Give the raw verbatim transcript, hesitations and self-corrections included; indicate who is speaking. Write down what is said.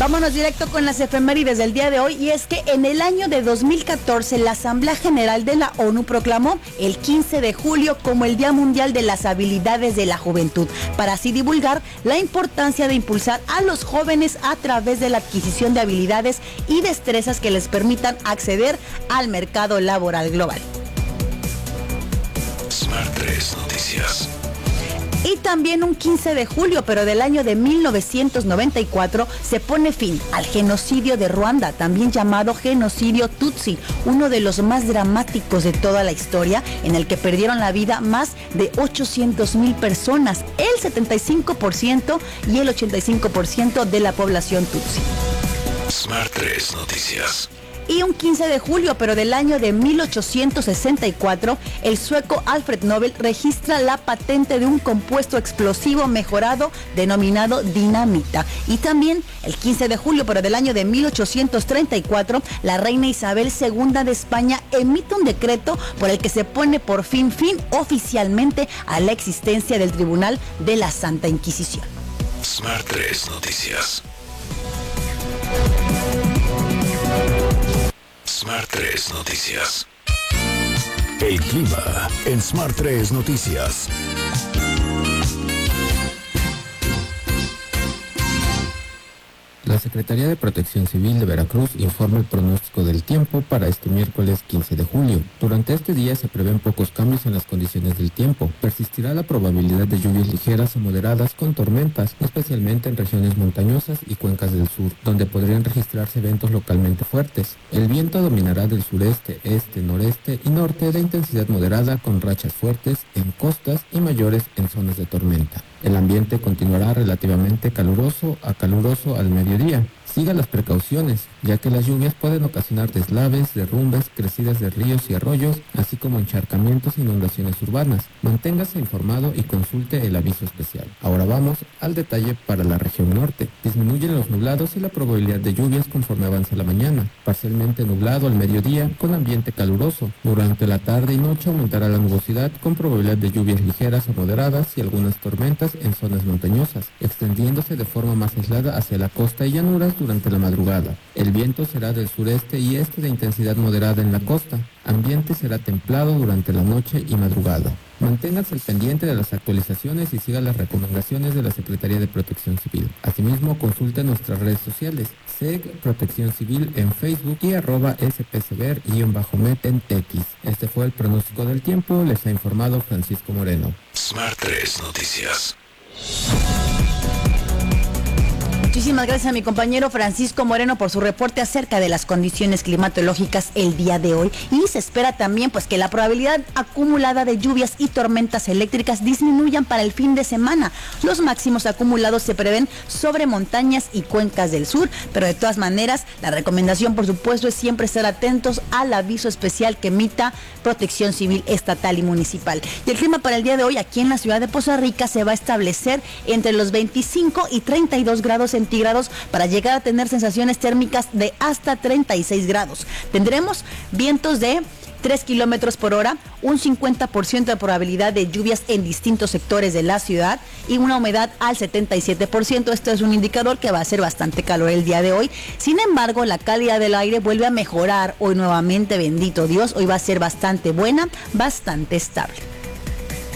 Speaker 1: Vámonos directo con las efemérides del día de hoy, y es que en el año de dos mil catorce la Asamblea General de la ONU proclamó el quince de julio como el Día Mundial de las Habilidades de la Juventud, para así divulgar la importancia de impulsar a los jóvenes a través de la adquisición de habilidades y destrezas que les permitan acceder al mercado laboral global.
Speaker 2: Smart tres Noticias.
Speaker 1: Y también un quince de julio, pero del año de mil novecientos noventa y cuatro, se pone fin al genocidio de Ruanda, también llamado genocidio Tutsi, uno de los más dramáticos de toda la historia, en el que perdieron la vida más de ochocientos mil personas, el setenta y cinco por ciento y el ochenta y cinco por ciento de la población Tutsi.
Speaker 2: Smart tres Noticias.
Speaker 1: Y un quince de julio, pero del año de mil ochocientos sesenta y cuatro, el sueco Alfred Nobel registra la patente de un compuesto explosivo mejorado denominado dinamita. Y también el quince de julio, pero del año de mil ochocientos treinta y cuatro, la reina Isabel segunda de España emite un decreto por el que se pone por fin fin oficialmente a la existencia del Tribunal de la Santa Inquisición.
Speaker 2: Smart tres Noticias. Smart tres Noticias. El clima en Smart tres Noticias.
Speaker 3: La Secretaría de Protección Civil de Veracruz informa el pronóstico del tiempo para este miércoles quince de julio. Durante este día se prevén pocos cambios en las condiciones del tiempo. Persistirá la probabilidad de lluvias ligeras o moderadas con tormentas, especialmente en regiones montañosas y cuencas del sur, donde podrían registrarse eventos localmente fuertes. El viento dominará del sureste, este, noreste y norte de intensidad moderada, con rachas fuertes en costas y mayores en zonas de tormenta. El ambiente continuará relativamente caluroso a caluroso al mediodía. Siga las precauciones, ya que las lluvias pueden ocasionar deslaves, derrumbes, crecidas de ríos y arroyos, así como encharcamientos e inundaciones urbanas. Manténgase informado y consulte el aviso especial. Ahora vamos al detalle para la región norte. Disminuyen los nublados y la probabilidad de lluvias conforme avanza la mañana. Parcialmente nublado al mediodía, con ambiente caluroso. Durante la tarde y noche aumentará la nubosidad, con probabilidad de lluvias ligeras o moderadas y algunas tormentas en zonas montañosas, extendiéndose de forma más aislada hacia la costa y llanuras durante la madrugada. El viento será del sureste y este de intensidad moderada en la costa. Ambiente será templado durante la noche y madrugada. Manténgase al pendiente de las actualizaciones y siga las recomendaciones de la Secretaría de Protección Civil. Asimismo, consulte nuestras redes sociales, S E G Protección Civil en Facebook y arroba spcver-met en X. Este fue el pronóstico del tiempo, les ha informado Francisco Moreno.
Speaker 2: Smart tres Noticias.
Speaker 1: Muchísimas gracias a mi compañero Francisco Moreno por su reporte acerca de las condiciones climatológicas el día de hoy. Y se espera también pues que la probabilidad acumulada de lluvias y tormentas eléctricas disminuyan para el fin de semana. Los máximos acumulados se prevén sobre montañas y cuencas del sur, pero de todas maneras la recomendación por supuesto es siempre estar atentos al aviso especial que emita Protección Civil estatal y municipal. Y el clima para el día de hoy aquí en la ciudad de Poza Rica se va a establecer entre los veinticinco y treinta y dos grados centígrados para llegar a tener sensaciones térmicas de hasta treinta y seis grados. Tendremos vientos de tres kilómetros por hora, un cincuenta por ciento de probabilidad de lluvias en distintos sectores de la ciudad y una humedad al setenta y siete por ciento. Esto es un indicador que va a ser bastante calor el día de hoy. Sin embargo, la calidad del aire vuelve a mejorar hoy nuevamente, bendito Dios. Hoy va a ser bastante buena, bastante estable.